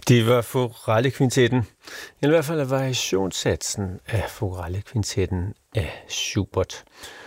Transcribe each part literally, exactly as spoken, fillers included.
Det var Forellekvintetten, eller i hvert fald variationssatsen af Forellekvintetten af Schubert.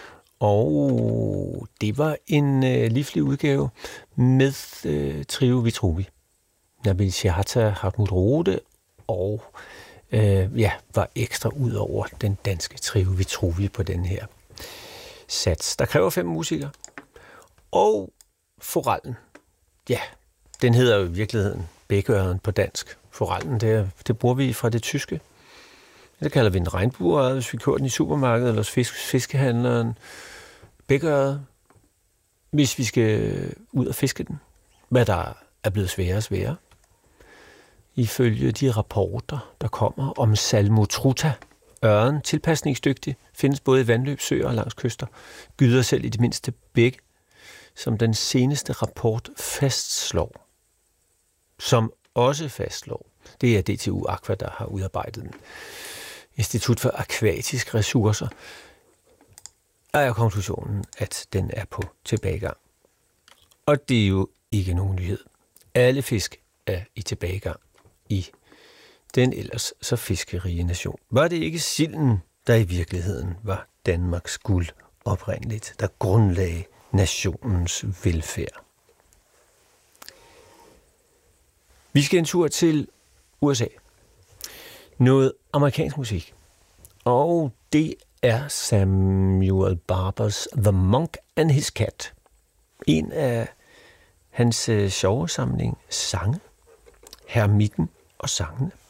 Og det var en øh, livlig udgave med øh, Trio Vitruvi. Nabil Shehata, Hartmut Rohde og øh, ja, var ekstra ud over den danske Trio Vitruvi på den her sats. Der kræver fem musikere. Og forellen, ja, den hedder jo i virkeligheden bækkeøren på dansk. Forellen, det, det bruger vi fra det tyske. Det kalder vi en regnbueøret, hvis vi kører den i supermarkedet eller hos fisk, fiskehandleren. Bækkeøret, hvis vi skal ud og fiske den. Hvad der er blevet sværere og sværere. Ifølge de rapporter, der kommer om Salmotruta, ørren, tilpasningsdygtig, findes både i vandløb, søer og langs kyster. Gyder selv i det mindste bække, som den seneste rapport fastslår. Som også fastslår. Det er D T U Aqua, der har udarbejdet den. Institut for Akvatiske Ressourcer. Er konklusionen, at den er på tilbagegang. Og det er jo ikke nogen nyhed. Alle fisk er i tilbagegang i den ellers så fiskerige nation. Var det ikke silden, der i virkeligheden var Danmarks guld oprindeligt, der grundlagde nationens velfærd? Vi skal en tur til U S A. Noget amerikansk musik. Og det er Samuel Barbers The Monk and His Cat. En af hans øh, sjove samling sange. Hermitten og sangene.